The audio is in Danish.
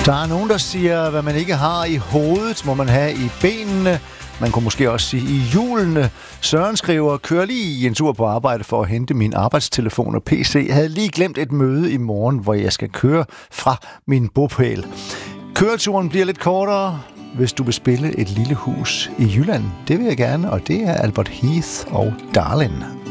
Der er nogen, der siger, hvad man ikke har i hovedet, må man have i benene. Man kunne måske også sige i hjulene. Søren skriver, kører lige en tur på arbejde for at hente min arbejdstelefon og PC. Jeg havde lige glemt et møde i morgen, hvor jeg skal køre fra min bopæl. Køreturen bliver lidt kortere, hvis du vil spille et lille hus i Jylland. Det vil jeg gerne, og det er Albert Heath og Darlin'.